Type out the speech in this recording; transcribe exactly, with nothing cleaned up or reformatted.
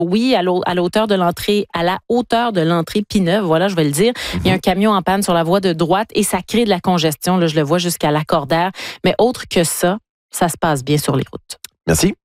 Oui, à l'au- à la hauteur de l'entrée, à la hauteur de l'entrée Pineuve, voilà, je vais le dire. Mm-hmm. Il y a un camion en panne sur la voie de droite et ça crée de la congestion. Là, je le vois jusqu'à Lacordaire. Mais autre que ça, ça se passe bien sur les routes. Merci.